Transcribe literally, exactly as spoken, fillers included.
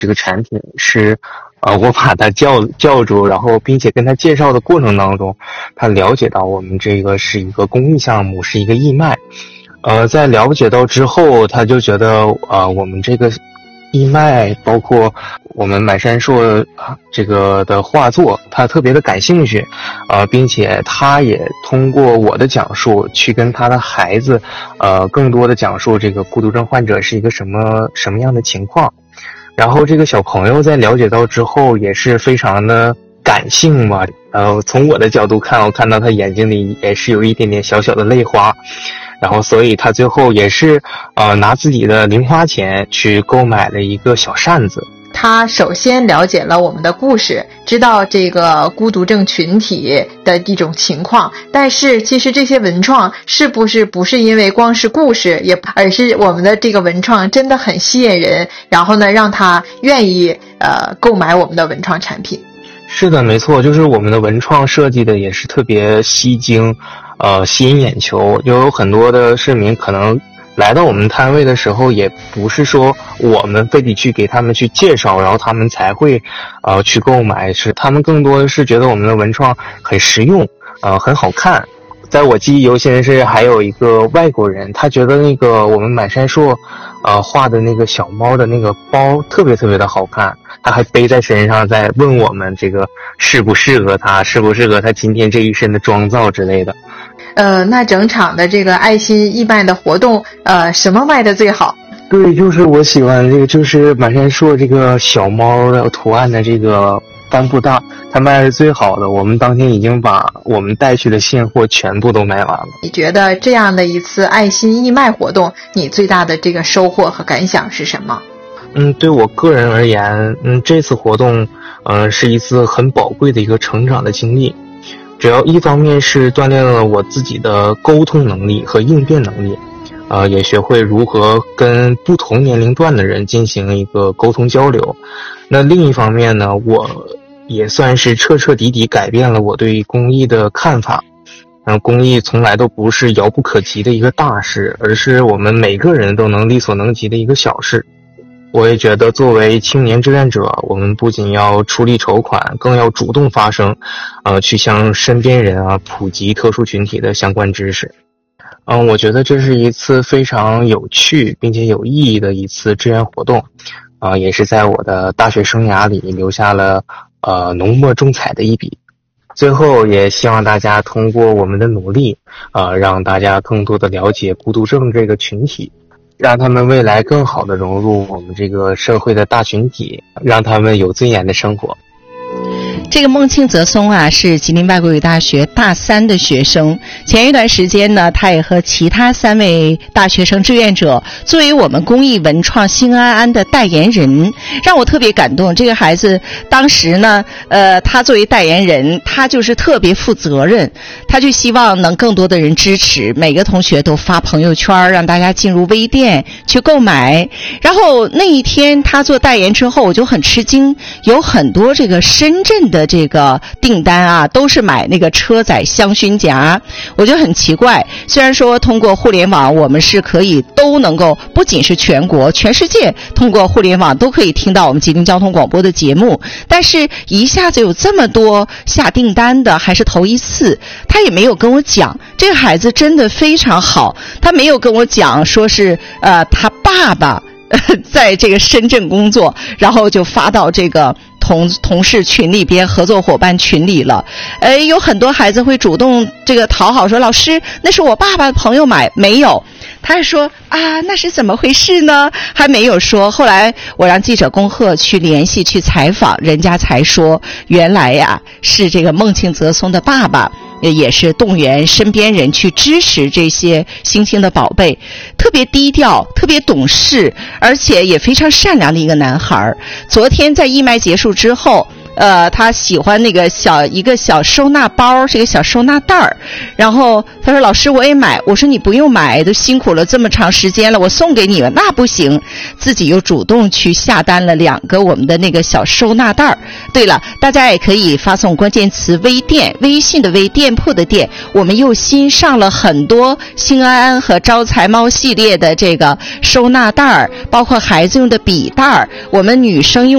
这个产品是呃，我把他叫叫住，然后并且跟他介绍的过程当中，他了解到我们这个是一个公益项目，是一个义卖。呃，在了解到之后，他就觉得呃，我们这个义卖，包括我们满山硕这个的画作，他特别的感兴趣，呃，并且他也通过我的讲述，去跟他的孩子，呃，更多的讲述这个孤独症患者是一个什么什么样的情况。然后这个小朋友在了解到之后也是非常的感性嘛，呃，从我的角度看，我看到他眼睛里也是有一点点小小的泪花，然后所以他最后也是呃拿自己的零花钱去购买了一个小扇子。 他首先了解了我们的故事，知道这个孤独症群体的一种情况，但是其实这些文创是不是不是因为光是故事，也而是我们的这个文创真的很吸引人，然后呢让他愿意呃购买我们的文创产品。 是的，没错，就是我们的文创设计的也是特别吸睛，呃吸引眼球，就有很多的市民可能来到我们摊位的时候，也不是说我们非得去给他们去介绍，然后他们才会呃去购买，是他们更多的是觉得我们的文创很实用，呃很好看。在我记忆犹新的是还有一个外国人，他觉得那个我们满山硕呃画的那个小猫的那个包特别特别的好看，他还背在身上，在问我们这个适不适合他，适不适合他今天这一身的妆造之类的。 呃，那整场的这个爱心义卖的活动，呃，什么卖的最好？ 对，就是我喜欢这个，就是满山硕这个小猫的图案的这个帆布袋，它卖的最好的。我们当天已经把我们带去的现货全部都卖完了。 你觉得这样的一次爱心义卖活动，你最大的这个收获和感想是什么？ 嗯，对我个人而言，嗯，这次活动，嗯、呃，是一次很宝贵的一个成长的经历。主要一方面是锻炼了我自己的沟通能力和应变能力，呃，也学会如何跟不同年龄段的人进行一个沟通交流。那另一方面呢，我也算是彻彻底底改变了我对公益的看法。嗯、呃，公益从来都不是遥不可及的一个大事，而是我们每个人都能力所能及的一个小事。我也觉得作为青年志愿者，我们不仅要出力筹款，更要主动发声，呃，去向身边人啊普及特殊群体的相关知识。嗯，我觉得这是一次非常有趣并且有意义的一次志愿活动，啊、呃，也是在我的大学生涯里留下了呃浓墨重彩的一笔。最后也希望大家通过我们的努力，呃，让大家更多的了解孤独症这个群体，让他们未来更好的融入我们这个社会的大群体，让他们有尊严的生活。 这个孟庆泽松啊，是吉林外国语大学大三的学生。前一段时间呢，他也和其他三位大学生志愿者作为我们公益文创新安安的代言人，让我特别感动。这个孩子当时呢，呃，他作为代言人，他就是特别负责任，他就希望能更多的人支持，每个同学都发朋友圈，让大家进入微店去购买。然后那一天他做代言之后，我就很吃惊，有很多这个深圳的这个订单啊，都是买那个车载香薰夹。我就很奇怪，虽然说通过互联网我们是可以都能够，不仅是全国全世界通过互联网都可以听到我们吉林交通广播的节目，但是一下子有这么多下订单的，还是头一次。他也没有跟我讲，这个孩子真的非常好，他没有跟我讲说是呃他爸爸在这个深圳工作，然后就发到这个同同事群里边，合作伙伴群里了。呃，有很多孩子会主动这个讨好说，老师那是我爸爸的朋友买，没有。他还说啊，那是怎么回事呢？还没有说。后来我让记者恭贺去联系去采访，人家才说原来呀是这个孟庆泽松的爸爸也是动员身边人去支持这些新兴的宝贝，特别低调，特别懂事，而且也非常善良的一个男孩。昨天在义卖结束之后，呃，他喜欢那个小一个小收纳包，这个小收纳袋儿。然后他说：“老师，我也买。”我说：“你不用买，都辛苦了这么长时间了，我送给你了。”那不行，自己又主动去下单了两个我们的那个小收纳袋儿。对了，大家也可以发送关键词“微店”，微信的微，店铺的店。我们又新上了很多新安安和招财猫系列的这个收纳袋儿，包括孩子用的笔袋儿，我们女生用